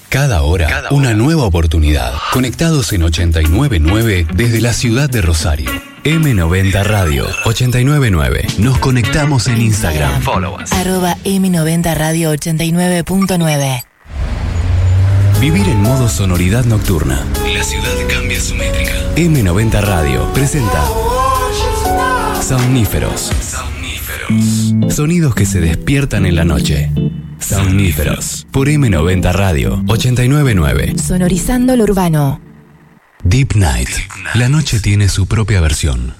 Cada hora, una nueva oportunidad. Conectados en 89.9 desde la ciudad de Rosario. M90 Radio 89.9. Nos conectamos en Instagram. Follow us. @M90 Radio 89.9. Vivir en modo sonoridad nocturna. La ciudad cambia su métrica. M90 Radio presenta Somníferos. Sonidos que se despiertan en la noche. Somníferos. Por M90 Radio 89.9. Sonorizando lo urbano. Deep Night. La noche tiene su propia versión.